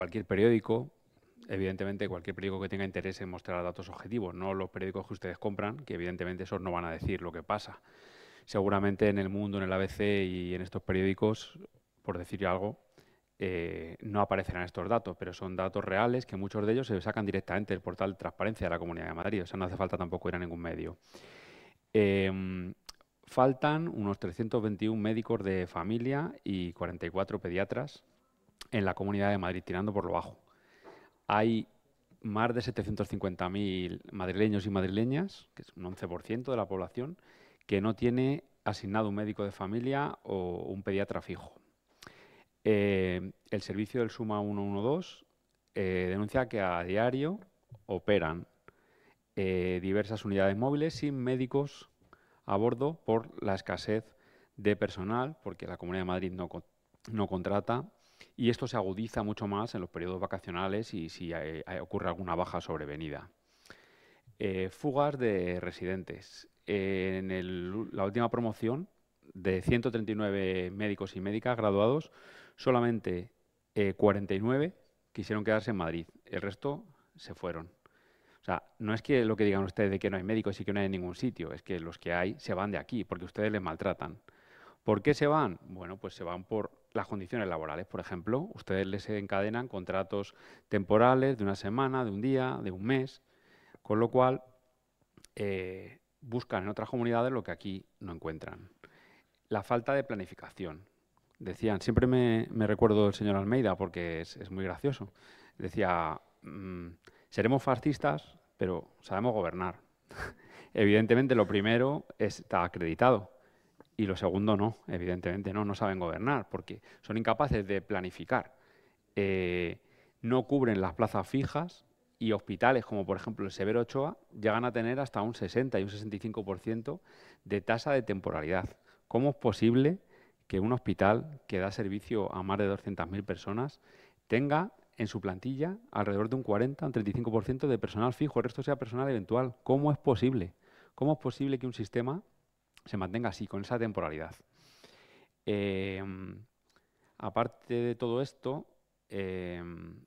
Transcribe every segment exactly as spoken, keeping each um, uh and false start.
cualquier periódico, evidentemente cualquier periódico que tenga interés en mostrar datos objetivos, no los periódicos que ustedes compran, que evidentemente esos no van a decir lo que pasa. Seguramente en El Mundo, en el A B C y en estos periódicos, por decir algo, eh, no aparecerán estos datos, pero son datos reales que muchos de ellos se sacan directamente del portal de transparencia de la Comunidad de Madrid, o sea, no hace falta tampoco ir a ningún medio. Eh, faltan unos trescientos veintiún médicos de familia y cuarenta y cuatro pediatras en la Comunidad de Madrid, tirando por lo bajo. Hay más de setecientos cincuenta mil madrileños y madrileñas, que es un once por ciento de la población, que no tiene asignado un médico de familia o un pediatra fijo. Eh, el servicio del Suma ciento doce eh, denuncia que a diario operan eh, diversas unidades móviles sin médicos a bordo por la escasez de personal, porque la Comunidad de Madrid no, no contrata, y esto se agudiza mucho más en los periodos vacacionales y si hay, hay, ocurre alguna baja sobrevenida. Eh, fugas de residentes. Eh, en el, la última promoción, de ciento treinta y nueve médicos y médicas graduados, solamente eh, cuarenta y nueve quisieron quedarse en Madrid. El resto se fueron. O sea, no es que lo que digan ustedes de que no hay médicos y que no hay en ningún sitio, es que los que hay se van de aquí porque ustedes les maltratan. ¿Por qué se van? Bueno, pues se van por las condiciones laborales. Por ejemplo, ustedes les encadenan contratos temporales de una semana, de un día, de un mes, con lo cual eh, buscan en otras comunidades lo que aquí no encuentran. La falta de planificación. Decían, siempre me, me recuerdo del señor Almeida porque es, es muy gracioso. Decía, mmm, seremos fascistas, pero sabemos gobernar. Evidentemente, lo primero está acreditado y lo segundo no, evidentemente no, no saben gobernar porque son incapaces de planificar. Eh, no cubren las plazas fijas y hospitales como por ejemplo el Severo Ochoa llegan a tener hasta un sesenta y un sesenta y cinco por ciento de tasa de temporalidad. ¿Cómo es posible que un hospital que da servicio a más de doscientas mil personas tenga en su plantilla alrededor de un cuarenta, un treinta y cinco por ciento de personal fijo, el resto sea personal eventual? ¿Cómo es posible? ¿Cómo es posible que un sistema se mantenga así, con esa temporalidad? Eh, aparte de todo esto, eh,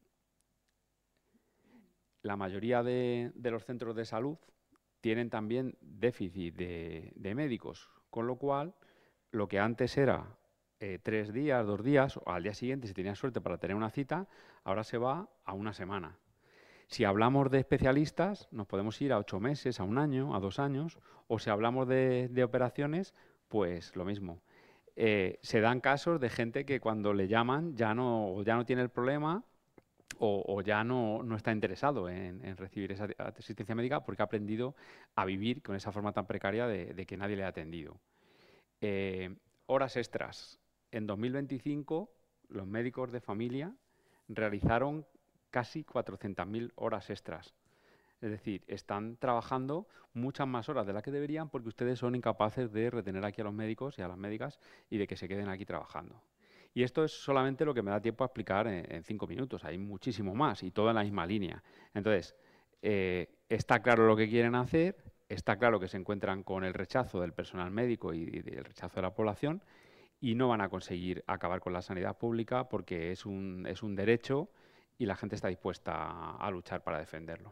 la mayoría de, de los centros de salud tienen también déficit de, de médicos, con lo cual lo que antes era eh, tres días, dos días, o al día siguiente, si tenías suerte para tener una cita, ahora se va a una semana. Si hablamos de especialistas, nos podemos ir a ocho meses, a un año, a dos años, o si hablamos de, de operaciones, pues lo mismo. Eh, se dan casos de gente que cuando le llaman ya no, ya no tiene el problema o, o ya no, no está interesado en, en recibir esa asistencia médica porque ha aprendido a vivir con esa forma tan precaria de, de que nadie le ha atendido. Eh, horas extras. En dos mil veinticinco, los médicos de familia realizaron casi cuatrocientas mil horas extras. Es decir, están trabajando muchas más horas de las que deberían porque ustedes son incapaces de retener aquí a los médicos y a las médicas y de que se queden aquí trabajando. Y esto es solamente lo que me da tiempo a explicar en, en cinco minutos. Hay muchísimo más y todo en la misma línea. Entonces, eh, está claro lo que quieren hacer, está claro que se encuentran con el rechazo del personal médico y, y el rechazo de la población y no van a conseguir acabar con la sanidad pública porque es un, es un derecho y la gente está dispuesta a, a luchar para defenderlo.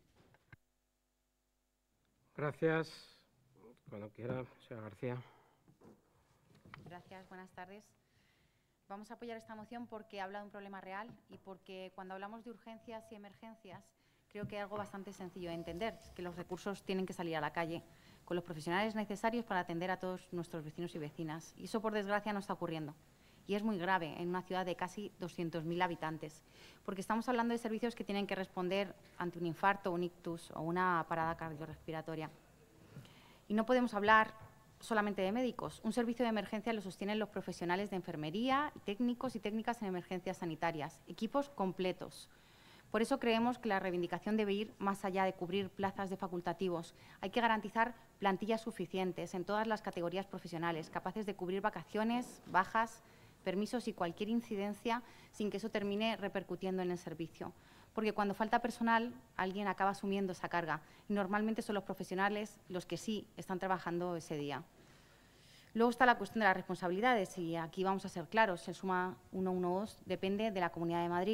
Gracias. Cuando quiera, señora García. Gracias, buenas tardes. Vamos a apoyar esta moción porque habla de un problema real y porque cuando hablamos de urgencias y emergencias creo que hay algo bastante sencillo de entender, es que los recursos tienen que salir a la calle con los profesionales necesarios para atender a todos nuestros vecinos y vecinas. Y eso, por desgracia, no está ocurriendo. Y es muy grave en una ciudad de casi doscientos mil habitantes, porque estamos hablando de servicios que tienen que responder ante un infarto, un ictus o una parada cardiorrespiratoria. Y no podemos hablar solamente de médicos. Un servicio de emergencia lo sostienen los profesionales de enfermería, técnicos y técnicas en emergencias sanitarias, equipos completos. Por eso creemos que la reivindicación debe ir más allá de cubrir plazas de facultativos. Hay que garantizar plantillas suficientes en todas las categorías profesionales, capaces de cubrir vacaciones, bajas, permisos y cualquier incidencia sin que eso termine repercutiendo en el servicio. Porque cuando falta personal, alguien acaba asumiendo esa carga y normalmente son los profesionales los que sí están trabajando ese día. Luego está la cuestión de las responsabilidades y aquí vamos a ser claros, el Suma ciento doce depende de la Comunidad de Madrid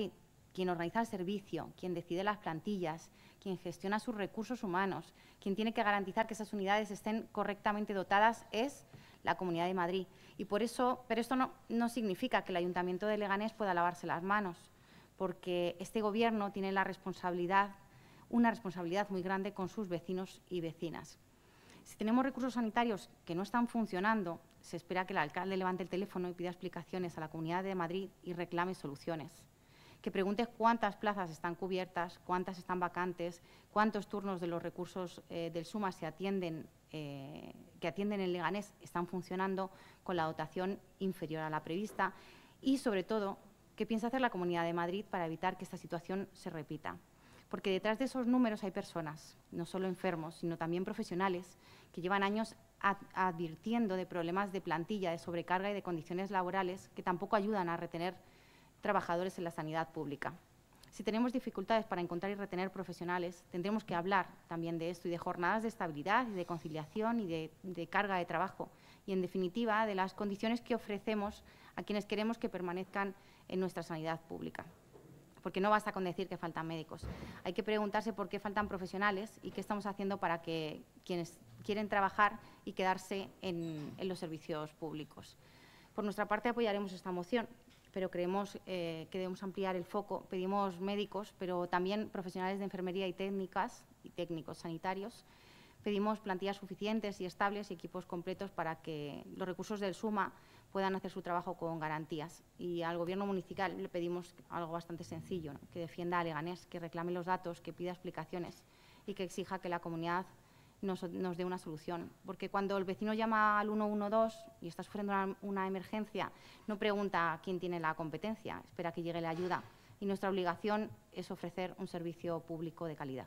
quien organiza el servicio, quien decide las plantillas, quien gestiona sus recursos humanos, quien tiene que garantizar que esas unidades estén correctamente dotadas es la Comunidad de Madrid. Y por eso, pero esto no, no significa que el Ayuntamiento de Leganés pueda lavarse las manos, porque este Gobierno tiene la responsabilidad, una responsabilidad muy grande con sus vecinos y vecinas. Si tenemos recursos sanitarios que no están funcionando, se espera que el alcalde levante el teléfono y pida explicaciones a la Comunidad de Madrid y reclame soluciones. Que pregunte cuántas plazas están cubiertas, cuántas están vacantes, cuántos turnos de los recursos eh, del SUMA se atienden, eh, que atienden en Leganés están funcionando con la dotación inferior a la prevista y, sobre todo, qué piensa hacer la Comunidad de Madrid para evitar que esta situación se repita. Porque detrás de esos números hay personas, no solo enfermos, sino también profesionales, que llevan años advirtiendo de problemas de plantilla, de sobrecarga y de condiciones laborales que tampoco ayudan a retener trabajadores en la sanidad pública. Si tenemos dificultades para encontrar y retener profesionales, tendremos que hablar también de esto y de jornadas de estabilidad y de conciliación y de, de carga de trabajo y, en definitiva, de las condiciones que ofrecemos a quienes queremos que permanezcan en nuestra sanidad pública. Porque no basta con decir que faltan médicos. Hay que preguntarse por qué faltan profesionales y qué estamos haciendo para que quienes quieren trabajar y quedarse en, en los servicios públicos. Por nuestra parte, apoyaremos esta moción, pero creemos eh, que debemos ampliar el foco. Pedimos médicos, pero también profesionales de enfermería y técnicas y técnicos sanitarios. Pedimos plantillas suficientes y estables y equipos completos para que los recursos del SUMA puedan hacer su trabajo con garantías. Y al Gobierno municipal le pedimos algo bastante sencillo, ¿no? Que defienda a Leganés, que reclame los datos, que pida explicaciones y que exija que la comunidad nos, nos dé una solución. Porque cuando el vecino llama al uno uno dos y está sufriendo una, una emergencia, no pregunta quién tiene la competencia, espera que llegue la ayuda. Y nuestra obligación es ofrecer un servicio público de calidad.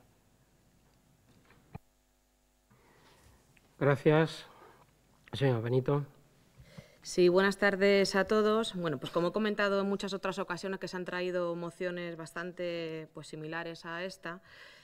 Gracias. Señor Benito. Sí, buenas tardes a todos. Bueno, pues como he comentado en muchas otras ocasiones que se han traído mociones bastante pues, similares a esta,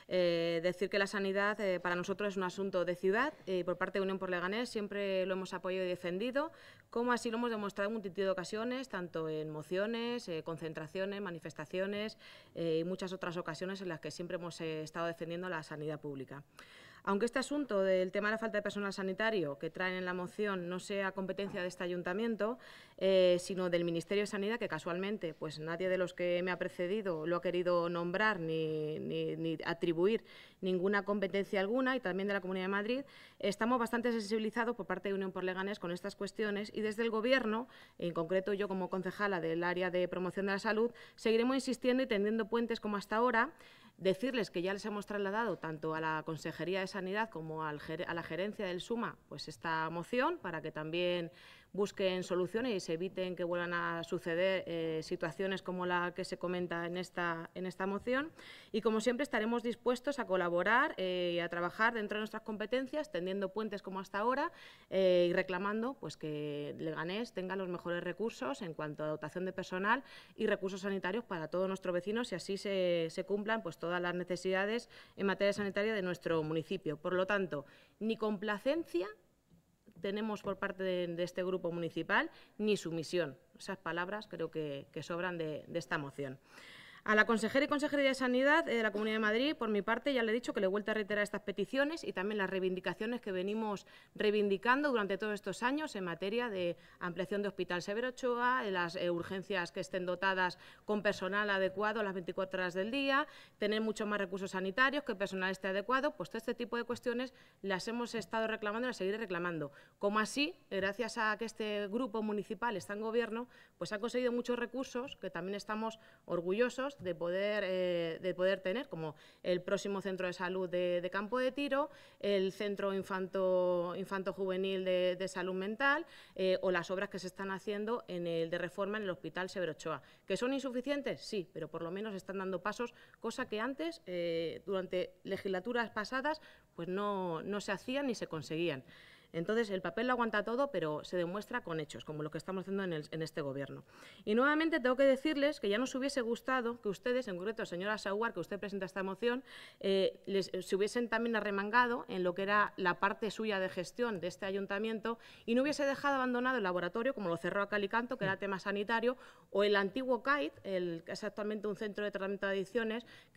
eh, decir que la sanidad eh, para nosotros es un asunto de ciudad y eh, por parte de Unión por Leganés siempre lo hemos apoyado y defendido, como así lo hemos demostrado en multitud de ocasiones, tanto en mociones, eh, concentraciones, manifestaciones eh, y muchas otras ocasiones en las que siempre hemos eh, estado defendiendo la sanidad pública. Aunque este asunto del tema de la falta de personal sanitario que traen en la moción no sea competencia de este ayuntamiento, eh, sino del Ministerio de Sanidad, que casualmente pues nadie de los que me ha precedido lo ha querido nombrar ni, ni, ni atribuir ninguna competencia alguna, y también de la Comunidad de Madrid, estamos bastante sensibilizados por parte de Unión por Leganés con estas cuestiones y desde el Gobierno, en concreto yo como concejala del área de promoción de la salud, seguiremos insistiendo y tendiendo puentes como hasta ahora. Decirles que ya les hemos trasladado tanto a la Consejería de Sanidad como al, a la gerencia del SUMA pues esta moción para que también busquen soluciones y se eviten que vuelvan a suceder eh, situaciones como la que se comenta en esta, en esta moción. Y como siempre estaremos dispuestos a colaborar eh, y a trabajar dentro de nuestras competencias, tendiendo puentes como hasta ahora eh, y reclamando pues, que Leganés tenga los mejores recursos en cuanto a dotación de personal y recursos sanitarios para todos nuestros vecinos y así se, se cumplan pues, todas las necesidades en materia sanitaria de nuestro municipio. Por lo tanto, ni complacencia tenemos por parte de, de este grupo municipal, ni sumisión. Esas palabras creo que, que sobran de, de esta moción. A la consejera y Consejería de Sanidad de la Comunidad de Madrid, por mi parte, ya le he dicho que le he vuelto a reiterar estas peticiones y también las reivindicaciones que venimos reivindicando durante todos estos años en materia de ampliación de Hospital Severo Ochoa, de las eh, urgencias que estén dotadas con personal adecuado a las veinticuatro horas del día, tener muchos más recursos sanitarios, que el personal esté adecuado, pues todo este tipo de cuestiones las hemos estado reclamando y las seguiré reclamando. Como así, gracias a que este grupo municipal está en Gobierno, pues ha conseguido muchos recursos que también estamos orgullosos de poder, eh, de poder tener, como el próximo centro de salud de, de Campo de Tiro, el centro infanto, infanto juvenil de, de salud mental eh, o las obras que se están haciendo en el de reforma en el Hospital Severo Ochoa. ¿Que son insuficientes? Sí, pero por lo menos están dando pasos, cosa que antes, eh, durante legislaturas pasadas, pues no, no se hacían ni se conseguían. Entonces, el papel lo aguanta todo, pero se demuestra con hechos, como lo que estamos haciendo en, el, en este Gobierno. Y nuevamente tengo que decirles que ya nos hubiese gustado que ustedes, en concreto, señora Sauar, que usted presenta esta moción, eh, les, se hubiesen también arremangado en lo que era la parte suya de gestión de este ayuntamiento y no hubiese dejado abandonado el laboratorio, como lo cerró a Calicanto, que era tema sanitario, o el antiguo C A I T, el, que es actualmente un centro de tratamiento de adicciones,